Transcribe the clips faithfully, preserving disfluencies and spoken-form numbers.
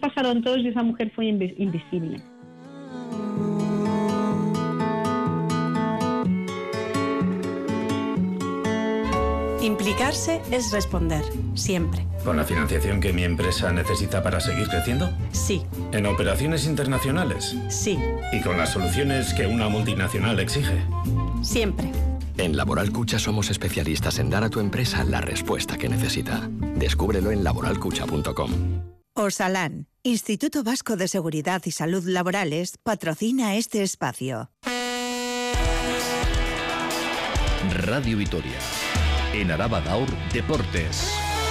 pasaron todos y esa mujer fue invis- invisible. Implicarse es responder, siempre. ¿Con la financiación que mi empresa necesita para seguir creciendo? Sí. ¿En operaciones internacionales? Sí. ¿Y con las soluciones que una multinacional exige? Siempre. En Laboral Cucha somos especialistas en dar a tu empresa la respuesta que necesita. Descúbrelo en laboral cucha punto com. Osalan, Instituto Vasco de Seguridad y Salud Laborales, patrocina este espacio. Radio Vitoria. En Araba Gaur, Deportes.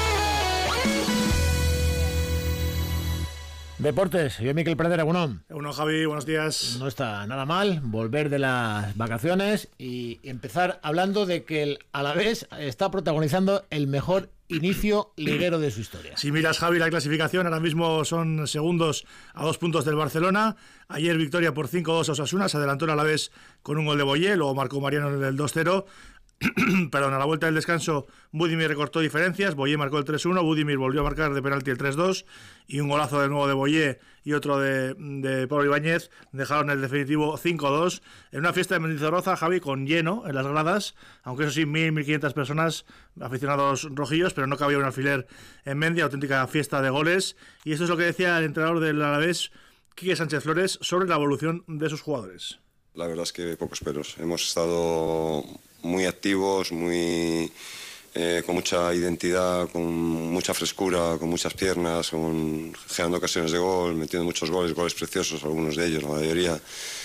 Deportes, yo Miquel Pradera, Egunon. Egunon, Javi, buenos días. No está nada mal volver de las vacaciones y empezar hablando de que el Alavés está protagonizando el mejor inicio liguero de su historia. Si miras, Javi, la clasificación, ahora mismo son segundos a dos puntos del Barcelona. Ayer victoria por cinco dos a Osasuna, se adelantó el Alavés con un gol de Boyé, luego marcó Mariano en el dos cero. Perdón, a la vuelta del descanso Budimir recortó diferencias, Boyé marcó el tres uno, Budimir volvió a marcar de penalti el tres dos y un golazo de nuevo de Boyé y otro de, de Pablo Ibáñez dejaron el definitivo cinco dos en una fiesta de Mendizorroza, Javi, con lleno en las gradas, aunque eso sí, mil, mil quinientas personas, aficionados rojillos, pero no cabía un alfiler en Mendy, auténtica fiesta de goles. Y esto es lo que decía el entrenador del Alavés, Quique Sánchez Flores, sobre la evolución de sus jugadores. La verdad es que pocos peros. Hemos estado muy activos, muy eh, con mucha identidad, con mucha frescura, con muchas piernas, con, generando ocasiones de gol, metiendo muchos goles, goles preciosos, algunos de ellos, la mayoría.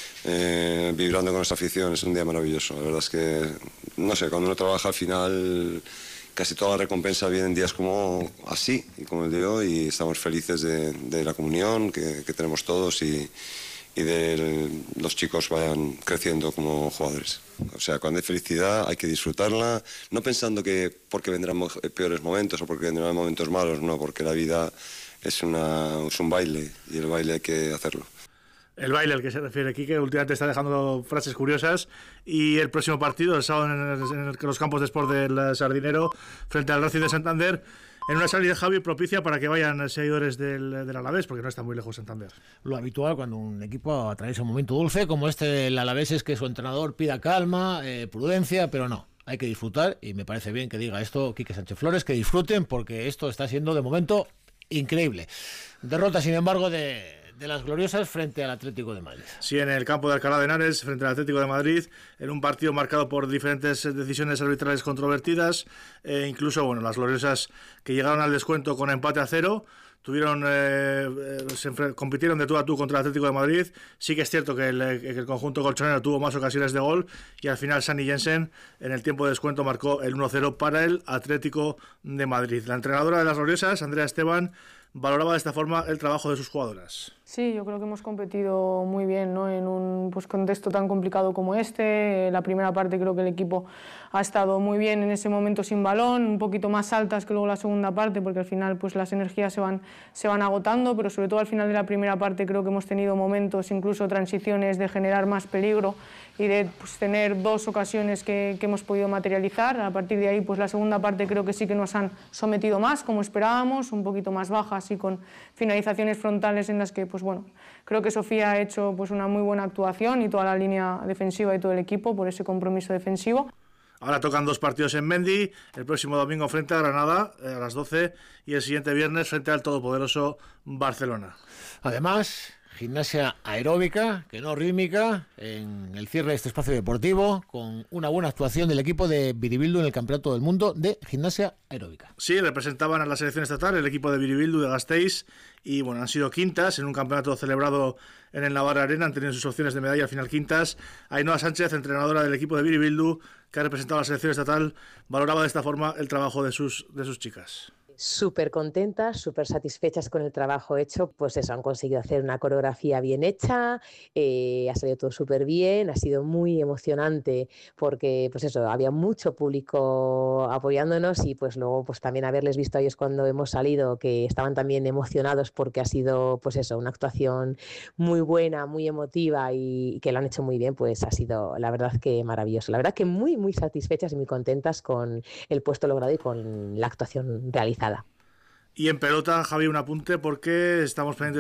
Eh, vibrando con nuestra afición, es un día maravilloso. La verdad es que, no sé, cuando uno trabaja al final, casi toda la recompensa viene en días como así, y como el de hoy, y estamos felices de, de la comunión que, que tenemos todos y y de los chicos vayan creciendo como jugadores. O sea, cuando hay felicidad hay que disfrutarla, no pensando que porque vendrán peores momentos o porque vendrán momentos malos, no, porque la vida es, una, es un baile y el baile hay que hacerlo. El baile al que se refiere Quique últimamente está dejando frases curiosas y el próximo partido, el sábado en, el, en los campos de Sport del Sardinero frente al Racing de Santander, en una salida, Javi, propicia para que vayan seguidores del, del Alavés, porque no está muy lejos Santander. Lo habitual cuando un equipo atraviesa un momento dulce como este del Alavés es que su entrenador pida calma, eh, prudencia, pero no, hay que disfrutar y me parece bien que diga esto Quique Sánchez Flores, que disfruten porque esto está siendo de momento increíble. Derrota, sin embargo, de... de las gloriosas frente al Atlético de Madrid. Sí, en el campo de Alcalá de Henares, frente al Atlético de Madrid, en un partido marcado por diferentes decisiones arbitrales controvertidas, e incluso, bueno, las gloriosas que llegaron al descuento con empate a cero, tuvieron eh, se compitieron de tú a tú contra el Atlético de Madrid. Sí que es cierto que el, que el conjunto colchonero tuvo más ocasiones de gol y al final Sani Jensen en el tiempo de descuento marcó el uno cero para el Atlético de Madrid. La entrenadora de las gloriosas, Andrea Esteban, valoraba de esta forma el trabajo de sus jugadoras. Sí, yo creo que hemos competido muy bien, ¿no? En un pues, contexto tan complicado como este. La primera parte creo que el equipo ha estado muy bien en ese momento sin balón, un poquito más altas que luego la segunda parte, porque al final pues, las energías se van, se van agotando, pero sobre todo al final de la primera parte creo que hemos tenido momentos, incluso transiciones de generar más peligro y de pues, tener dos ocasiones que, que hemos podido materializar. A partir de ahí, pues la segunda parte creo que sí que nos han sometido más, como esperábamos, un poquito más bajas y con finalizaciones frontales en las que, pues bueno, creo que Sofía ha hecho pues, una muy buena actuación y toda la línea defensiva y todo el equipo por ese compromiso defensivo. Ahora tocan dos partidos en Mendy, el próximo domingo frente a Granada a las doce y el siguiente viernes frente al todopoderoso Barcelona. Además, gimnasia aeróbica, que no rítmica, en el cierre de este espacio deportivo, con una buena actuación del equipo de Biribildu en el Campeonato del Mundo de Gimnasia Aeróbica. Sí, representaban a la selección estatal el equipo de Biribildu de Gasteiz y bueno, han sido quintas en un campeonato celebrado en el Navarra Arena, han tenido sus opciones de medalla al final quintas. Ainhoa Sánchez, entrenadora del equipo de Biribildu, que ha representado a la selección estatal, valoraba de esta forma el trabajo de sus, de sus chicas. Súper contentas, súper satisfechas con el trabajo hecho, pues eso, han conseguido hacer una coreografía bien hecha, eh, ha salido todo súper bien, ha sido muy emocionante porque pues eso, había mucho público apoyándonos y pues luego pues también haberles visto a ellos cuando hemos salido que estaban también emocionados porque ha sido pues eso, una actuación muy buena, muy emotiva y, y que lo han hecho muy bien, pues ha sido la verdad que maravilloso, la verdad que muy muy satisfechas y muy contentas con el puesto logrado y con la actuación realizada. Y en pelota, Javi, un apunte porque estamos pendientes